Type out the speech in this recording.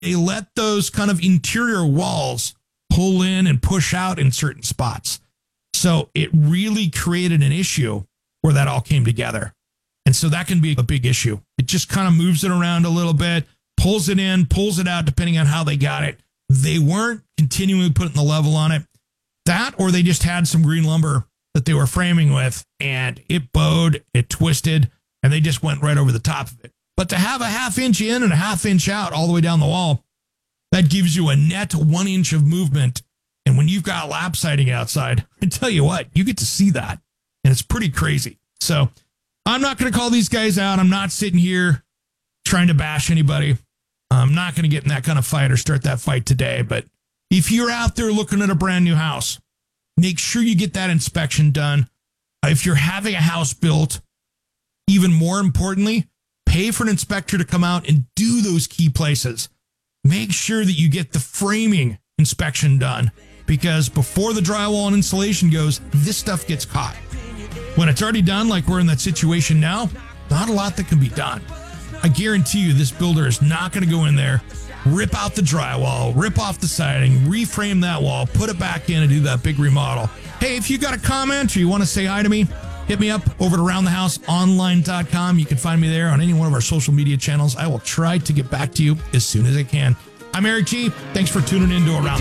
they let those kind of interior walls pull in and push out in certain spots. So it really created an issue where that all came together. And so that can be a big issue. It just kind of moves it around a little bit, pulls it in, pulls it out, depending on how they got it. They weren't continually putting the level on it. That, or they just had some green lumber that they were framing with, and it bowed, it twisted, and they just went right over the top of it. But to have a 1/2 inch in and a 1/2 inch out all the way down the wall, that gives you a net 1 inch of movement. And when you've got lap siding outside, I tell you what, you get to see that. And it's pretty crazy. So I'm not going to call these guys out. I'm not sitting here trying to bash anybody. I'm not going to get in that kind of fight or start that fight today. But if you're out there looking at a brand new house, make sure you get that inspection done. If you're having a house built, even more importantly, pay for an inspector to come out and do those key places. Make sure that you get the framing inspection done, because before the drywall and insulation goes, this stuff gets caught. When it's already done, like we're in that situation now, not a lot that can be done. I guarantee you this builder is not going to go in there, rip out the drywall, rip off the siding, reframe that wall, put it back in and do that big remodel. Hey, if you got a comment or you want to say hi to me, hit me up over at AroundTheHouseOnline.com. You can find me there on any one of our social media channels. I will try to get back to you as soon as I can. I'm Eric G. Thanks for tuning in to Around